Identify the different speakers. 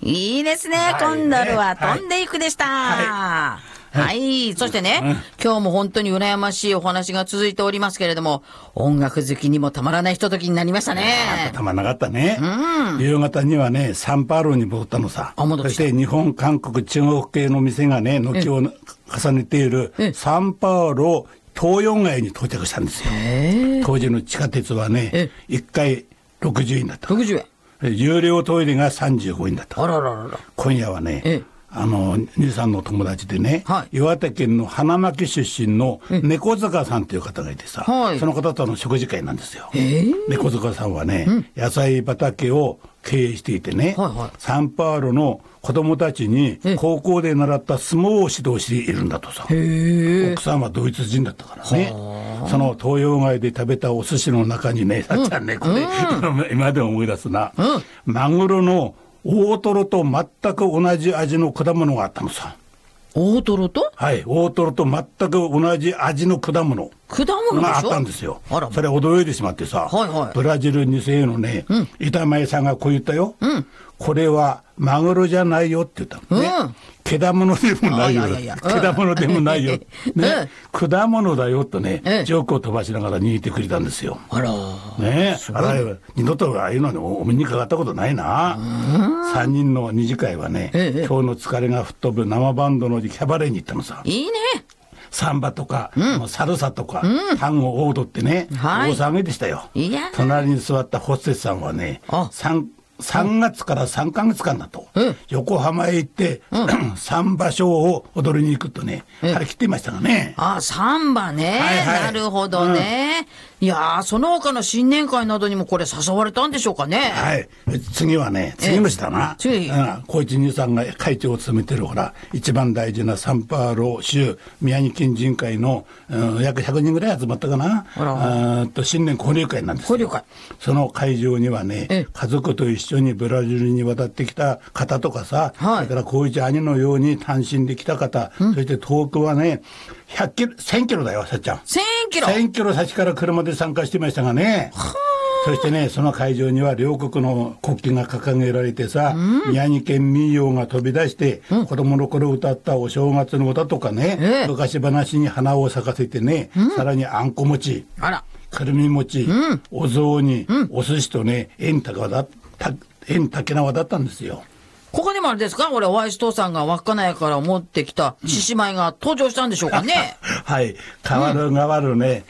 Speaker 1: いいですね。コンドルは飛んでいくでした。はい。そしてね、今日も本当に羨ましいお話が続いておりますけれども、音楽好きにもたまらないひとときになりましたね。
Speaker 2: たまらなかったね。夕方にはね、サンパウロに戻ったのさ。そして日本、韓国、中国系の店がね、軒を重ねているサンパウロ東洋街に到着したんですよ。当時の地下鉄はね、1回60円だった。
Speaker 1: 60円。
Speaker 2: 有料トイレが35円だった。
Speaker 1: あらららら。
Speaker 2: 今夜はね、兄さんの友達でね、岩手県の花巻出身の猫塚さんという方がいてさ、その方との食事会なんですよ。猫塚さんはね、野菜畑を経営していてね、サンパウロの子供たちに高校で習った相撲を指導しているんだとさ。奥さんはドイツ人だったからね。その東洋街で食べたお寿司の中にね、さっちゃんね、これ、今でも思い出すな、マグロの大トロと全く同じ味の果物があったのさ。
Speaker 1: 大トロと？
Speaker 2: はい、大トロと全く同じ味の果物があったんですよ。それ驚いてしまってさ、ブラジル2世のね、板前さんがこう言ったよ。これはマグロじゃないよって言ったのね。けだものでもないよ。けだものでもないよ。ね。果物だよとね、ジョークを飛ばしながら握ってくれたんですよ。ね。二度とああいうのにお目にかかったことないな。3人の二次会はね、今日の疲れが吹っ飛ぶ生バンドのキャバレーに行ったのさ。
Speaker 1: いいね。
Speaker 2: サンバとか、サルサとか、タンゴを踊ってね、大騒ぎでしたよ。隣に座ったホステスさんはね、3月から3ヶ月間だと、横浜へ行ってサンバショーを踊りに行くとね、張り切っていましたがね。
Speaker 1: サンバね。なるほどね。いやー、その他の新年会などにもこれ誘われたんでしょうかね。
Speaker 2: 次はね、次の日だな。小一兄さんが会長を務めてるほら、一番大事なサンパウロ州宮城県人会の、約100人ぐらい集まったかな。新年交流会なんですよ。その会場にはね、家族と一緒にブラジルに渡ってきた方とかさ、それから小一兄のように単身で来た方、そして遠くはね、100キロ、1000キロだよ、さっちゃん。
Speaker 1: 1000キロ
Speaker 2: ?1000 キロ先から車で参加してましたがね。そしてね、その会場には両国の国旗が掲げられてさ、宮城県民謡が飛び出して、子供の頃歌ったお正月の歌とかね、昔話に花を咲かせてね、さらにあんこ餅、くるみ餅、お雑煮、お寿司とね、縁竹縄だったんですよ。
Speaker 1: ここでもあれですか、俺、お会いし父さんが稚内から持ってきた獅子舞が登場したんでしょうかね。
Speaker 2: 変わるね、